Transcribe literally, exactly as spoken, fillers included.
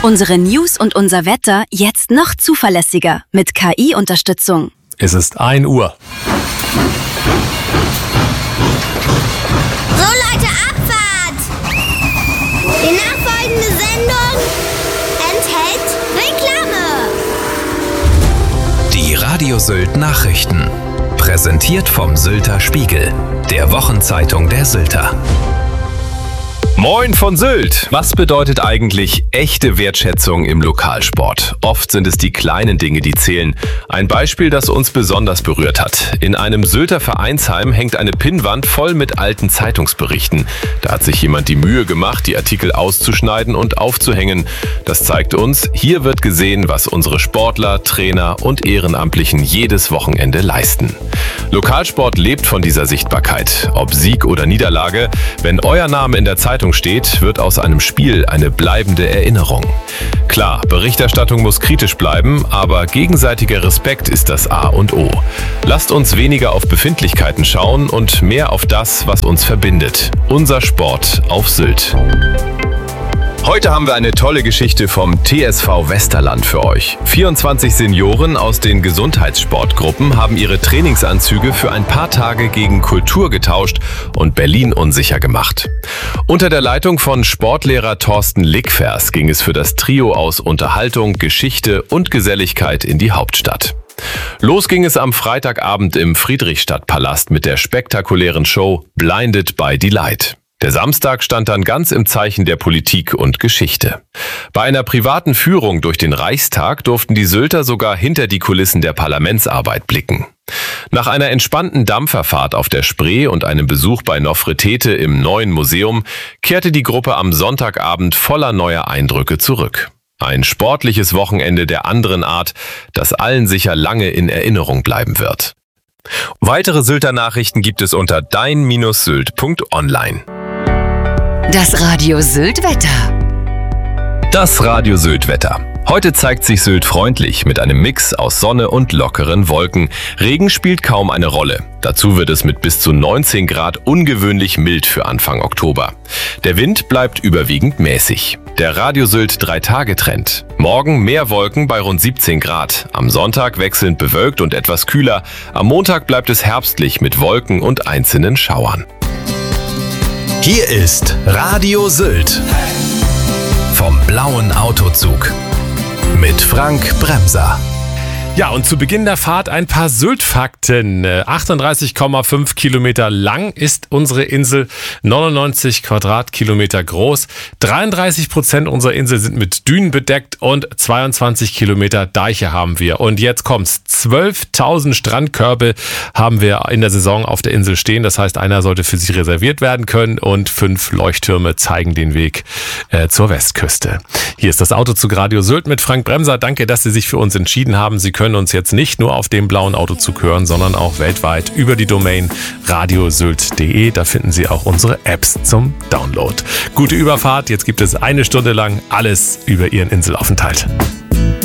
Unsere News und unser Wetter jetzt noch zuverlässiger mit K I-Unterstützung. Es ist ein Uhr. So Leute, Abfahrt! Die nachfolgende Sendung enthält Reklame. Die Radio Sylt Nachrichten. Präsentiert vom Sylter Spiegel, der Wochenzeitung der Sylter. Moin von Sylt! Was bedeutet eigentlich echte Wertschätzung im Lokalsport? Oft sind es die kleinen Dinge, die zählen. Ein Beispiel, das uns besonders berührt hat. In einem Sylter Vereinsheim hängt eine Pinnwand voll mit alten Zeitungsberichten. Da hat sich jemand die Mühe gemacht, die Artikel auszuschneiden und aufzuhängen. Das zeigt uns, hier wird gesehen, was unsere Sportler, Trainer und Ehrenamtlichen jedes Wochenende leisten. Lokalsport lebt von dieser Sichtbarkeit. Ob Sieg oder Niederlage, wenn euer Name in der Zeitung steht, wird aus einem Spiel eine bleibende Erinnerung. Klar, Berichterstattung muss kritisch bleiben, aber gegenseitiger Respekt ist das A und O. Lasst uns weniger auf Befindlichkeiten schauen und mehr auf das, was uns verbindet. Unser Sport auf Sylt. Heute haben wir eine tolle Geschichte vom T S V Westerland für euch. vierundzwanzig Senioren aus den Gesundheitssportgruppen haben ihre Trainingsanzüge für ein paar Tage gegen Kultur getauscht und Berlin unsicher gemacht. Unter der Leitung von Sportlehrer Thorsten Lickvers ging es für das Trio aus Unterhaltung, Geschichte und Geselligkeit in die Hauptstadt. Los ging es am Freitagabend im Friedrichstadtpalast mit der spektakulären Show Blinded by Delight. Der Samstag stand dann ganz im Zeichen der Politik und Geschichte. Bei einer privaten Führung durch den Reichstag durften die Sylter sogar hinter die Kulissen der Parlamentsarbeit blicken. Nach einer entspannten Dampferfahrt auf der Spree und einem Besuch bei Nofretete im neuen Museum kehrte die Gruppe am Sonntagabend voller neuer Eindrücke zurück. Ein sportliches Wochenende der anderen Art, das allen sicher lange in Erinnerung bleiben wird. Weitere Sylter Nachrichten gibt es unter dein Bindestrich sylt Punkt online. Das Radio Sylt Wetter. Das Radio Sylt Wetter. Heute zeigt sich Sylt freundlich mit einem Mix aus Sonne und lockeren Wolken. Regen spielt kaum eine Rolle. Dazu wird es mit bis zu neunzehn Grad ungewöhnlich mild für Anfang Oktober. Der Wind bleibt überwiegend mäßig. Der Radio Sylt drei-Tage-Trend. Morgen mehr Wolken bei rund siebzehn Grad. Am Sonntag wechselnd bewölkt und etwas kühler. Am Montag bleibt es herbstlich mit Wolken und einzelnen Schauern. Hier ist Radio Sylt vom blauen Autozug mit Frank Bremser. Ja, und zu Beginn der Fahrt ein paar Sylt-Fakten. achtunddreißig Komma fünf Kilometer lang ist unsere Insel, neunundneunzig Quadratkilometer groß. dreiunddreißig Prozent unserer Insel sind mit Dünen bedeckt und zweiundzwanzig Kilometer Deiche haben wir. Und jetzt kommt's. zwölftausend Strandkörbe haben wir in der Saison auf der Insel stehen. Das heißt, einer sollte für sich reserviert werden können und fünf Leuchttürme zeigen den Weg äh, zur Westküste. Hier ist das Autozug Radio Sylt mit Frank Bremser. Danke, dass Sie sich für uns entschieden haben. Sie können uns jetzt nicht nur auf dem blauen Autozug hören, sondern auch weltweit über die Domain radiosylt punkt de. Da finden Sie auch unsere Apps zum Download. Gute Überfahrt. Jetzt gibt es eine Stunde lang alles über Ihren Inselaufenthalt.